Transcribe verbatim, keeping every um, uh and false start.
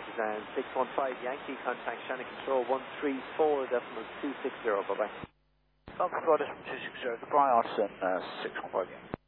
Partizan six one five Yankee, contact Shannon Control one three four decimal two six zero, bye bye. Golf Squadron two six zero, goodbye, Artisan uh, six one five Yankee.